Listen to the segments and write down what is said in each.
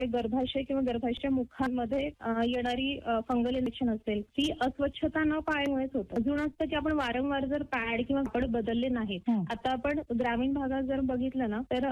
ते गर्भाशय किंवा गर्भाशय मुखांमध्ये येणारी फंगल इन्फेक्शन असेल, ती अस्वच्छता न पाळल्यामुळेच होतं. अजून असतं की आपण वारंवार जर पॅड किंवा कापड बदलले नाहीत. आता आपण ग्रामीण भागात जर बघितलं ना, तर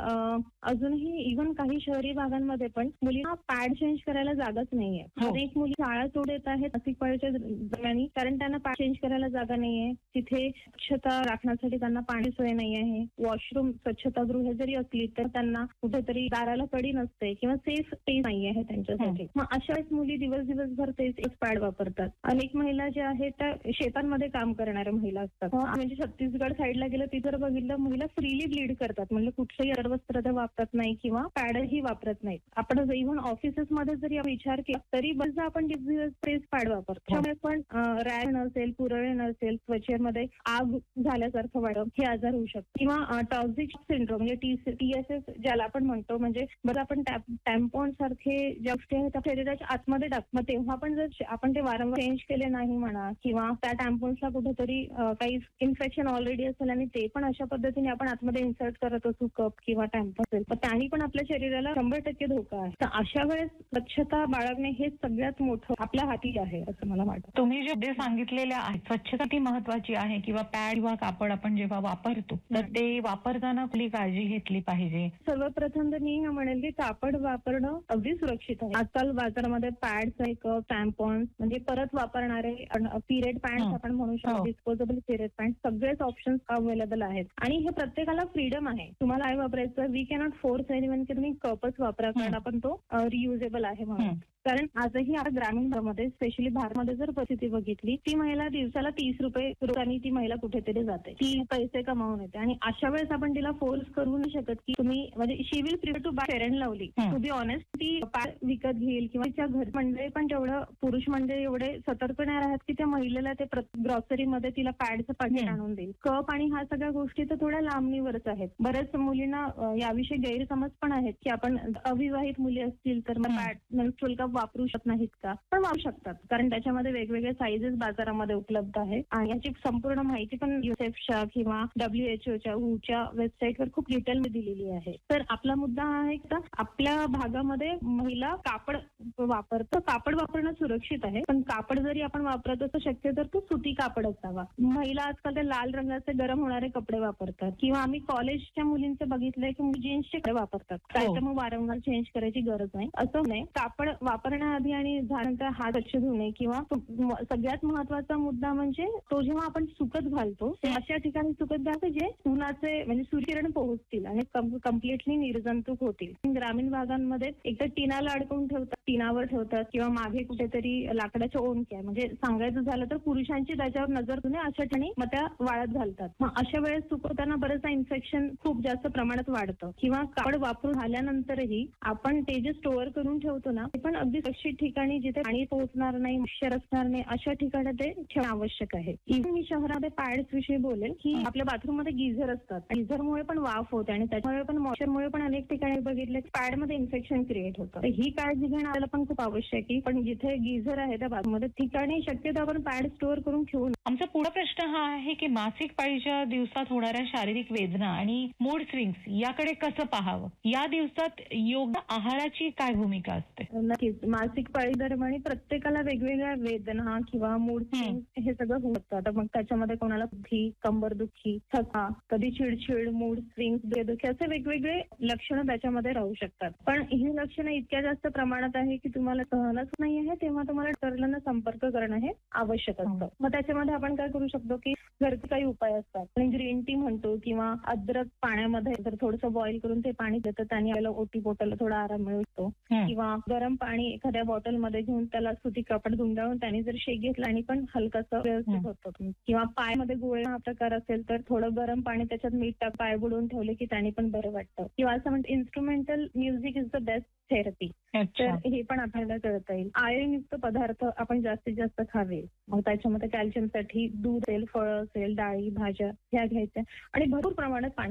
अजूनही इव्हन काही शहरी भागांमध्ये पण मुलींना पॅड चेंज करायला जागाच नाहीये. अनेक मुली शाळा सोडत आहेत मासिक पाळीच्या दरम्यान, कारण त्यांना पॅड चेंज करायला जागा नाहीये. तिथे स्वच्छता राखण्यासाठी त्यांना पाणी सोय नाही आहे. वॉशरूम स्वच्छतागृह जरी असली तर त्यांना कुठेतरी दाराला कडी नसते किंवा सेफ स्पेस नाही आहे त्यांच्यासाठी. मग अशा वेळेस मुली दिवसभर तेच पॅड वापरतात. अनेक महिला ज्या आहेत त्या शेतांमध्ये काम करणाऱ्या महिला असतात. म्हणजे छत्तीसगड साईडला गेलं तिथे जर बघितलं, महिला फ्रीली ब्लीड करतात. म्हणजे कुठलंही अडवस्त्र ते वापरत नाही किंवा पॅडही वापरत नाहीत. आपण इव्हन ऑफिसेसमध्ये जरी विचार केला तरी बरेचदा आपण तेच पॅड वापरतो. त्यामुळे पण रॅश नसेल, पुरळ नसेल, त्वचेमध्ये आग झाल्यासारखं वाटतं, हे आजार होऊ शकतात. किंवा टॉक्सिक सिंड्रोम म्हणजे TSS ज्याला आपण म्हणतो, म्हणजे बरं आपण टॅम्पॉन सारखे ज्या गोष्टी आहेत त्या शरीराच्या आतमध्ये टाकतो. तेव्हा पण जर आपण ते वारंवार चेंज केले नाही म्हणा, किंवा त्या टॅम्पॉन्सला कुठेतरी काही इन्फेक्शन ऑलरेडी असेल आणि ते पण अशा पद्धतीने आपण आतमध्ये इन्सर्ट करत असू कप किंवा टॅम्पॉन असेल, तर त्याही पण आपल्या शरीराला 100% धोका आहे. तर अशा वेळेस स्वच्छता बाळगणे हे सगळ्यात मोठं आपल्या हाती आहे असं मला वाटतं. तुम्ही जे सांगितलेल्या आहेत स्वच्छता ती महत्वाची आहे, किंवा पॅड किंवा कापड आपण जेव्हा वापरतो तर ते वापरताना कुठली काळजी घेतली पाहिजे? सर्वप्रथम तर मी म्हणेल की कापड वापरणं अगदी सुरक्षित आहे. आजकाल बाजारामध्ये पॅड्स, टॅम्पॉन्स म्हणजे परत वापरणारे पिरियड पॅन्ट्स आपण म्हणू शकतो, डिस्पोजेबल पिरियड पॅन्ट, सगळेच ऑप्शन्स अवेलेबल आहेत. आणि हे प्रत्येकाला फ्रीडम आहे. तुम्हाला काय वापरायचं, वी कॅनॉट फोर्स एनीवन की तुम्ही कपच वापरा, कारण आपण तो रियुजेबल आहे म्हणून. कारण आजही आता ग्रामीण भागामध्ये, स्पेशली भारतामध्ये जर परिस्थिती बघितली, ती महिला दिवसाला 30 रुपये रोजानी ती महिला कुठेतरी जाते, ती पैसे कमावून येते. आणि अशा वेळेस आपण तिला फोर्स करू नाही शकत की तुम्ही, म्हणजे शी will prefer to bye fair and lovely. To be honest, ती पॅड विकत घेईल किंवा तिच्या घर मंडळी पण तेवढं, पुरुष म्हणजे एवढे सतर्क नाही राहत की त्या महिलेला ते ग्रॉसरीमध्ये तिला पॅडचं पाकिट आणून देईल. कप आणि ह्या सगळ्या गोष्टी तर थोड्या लांबणीवरच आहेत. बऱ्याच मुलींना याविषयी गैरसमज पण आहेत की आपण अविवाहित मुली असतील तर मग पॅड मेन्स्ट्रुअल कप वापरू शकत नाहीत का? पण वापरू शकतात, कारण त्याच्यामध्ये वेगवेगळे साईजेस बाजारामध्ये उपलब्ध आहेत. आणि याची संपूर्ण माहिती पण युनिसेफच्या किंवा WHO च्या वेबसाईटवर खूप डिटेल दिलेली आहे. तर आपला मुद्दा हा आहे की आपल्या भागामध्ये महिला कापड वापरतो. कापड वापरणं सुरक्षित आहे, पण कापड जरी आपण वापरत असतो शक्य तर तो सुती कापड असावा. महिला आजकाल ते लाल रंगाचे गरम होणारे कपडे वापरतात, किंवा आम्ही कॉलेजच्या मुलींचे बघितलंय की जीन्सचे कपडे वापरतात. काय तर मग वारंवार चेंज करायची गरज नाही असं नाही. कापड वापरण्याआधी आणि झाल्यानंतर हात स्वच्छ धुणे, किंवा सगळ्यात महत्वाचा मुद्दा म्हणजे तो जेव्हा आपण सुकत घालतो अशा ठिकाणी सुकत घालतो जे उन्हाचे म्हणजे सूर्यकिरण पोहोचतील आणि कम्प्लिटली निर्जंतुक होतील. ग्रामीण भागांमध्ये एकतर टिनाला अडकवून ठेवतात, टिनावर ठेवतात, किंवा मागे कुठेतरी लाकडाच्या ओंडक्या, म्हणजे सांगायचं झालं तर पुरुषांची त्याच्यावर नजर ठेवणे अशा ठिकाणी मग त्या वाळत घालतात. मग अशा वेळेस सुकवताना बरेचदा इन्फेक्शन खूप जास्त प्रमाणात वाढतं. किंवा कापड वापरून झाल्यानंतरही आपण ते जे स्टोअर करून ठेवतो ना, ते पण अगदी सुरक्षित ठिकाणी जिथे पाणी पोहोचणार नाही, मॉइश्चर असणार नाही अशा ठिकाणी ते ठेवणं आवश्यक आहे. इव्हन मी शहरामध्ये पॅड्स विषयी बोलेल की आपल्या बाथरूममध्ये गिझर असतात, गिझरमुळे पण वाफ होते आणि त्याच्यामुळे पण मॉइश्चरमुळे पण अनेक ठिकाणी बघितले पॅडमध्ये इन्फेक्शन क्रिएट होतं. ही काळजी घेणं आपल्याला पण खूप आवश्यक आहे. पण जिथे गिझर आहे त्या बाथरूममध्ये ठिकाणी शक्यतो आपण पॅड स्टोअर करून ठेवू. आमचा पुढचा प्रश्न हा आहे की मासिक पाळीच्या दिवसात होणाऱ्या शारीरिक वेदना आणि मूड स्विंग्स याकडे कसं पाहावं? या दिवसात योग्य आहाराची काय भूमिका असते? नक्कीच, मासिक पाळी दरम्यान प्रत्येकाला वेगवेगळ्या वेदना किंवा मूड स्विंग्स हे सगळं होत जातं. मग त्याच्यामध्ये कोणाला दुखी, कंबरदुखी, थका, कधी चिडचिड, मूड स्विंग्स, दुखी असे वेगवेगळे लक्षणं त्याच्यामध्ये राहू शकतात. पण ही लक्षणं इतक्या जास्त प्रमाणात आहे की तुम्हाला सहनच नाही आहे, तेव्हा तुम्हाला डॉक्टरला संपर्क करणं हे आवश्यक असतं. मग त्याच्यामध्ये आपण काय करू शकतो की घरचे काही उपाय असतात. ग्रीन टी म्हणतो, किंवा अद्रक पाण्यामध्ये जर थोडंसं बॉईल करून ते पाणी देतं, त्याने आपल्याला ओटीपोटाला थोडा आराम मिळतो. किंवा गरम पाणी एखाद्या बॉटलमध्ये घेऊन त्याला सुती कापड गुंडाळून त्याने जर शेक घेतला आणि पण हलकासा व्यवस्थित होतो. किंवा पायामध्ये गोळे हा प्रकार असेल तर थोडं गरम पाणी त्याच्यात मीठ टाक, पाय बुडवून ठेवले की त्याने पण बरं वाटतं. किंवा असं म्हणतो instrumental music is the best therapy. तर हे पण आपल्याला कळता येईल. आयर्नयुक्त पदार्थ आपण जास्तीत जास्त खावे. मग त्याच्यामध्ये कॅल्शियमसाठी दूध असेल, फळं असेल, डाळी, भाज्या ह्या घ्यायच्या आणि भरपूर प्रमाणात पाणी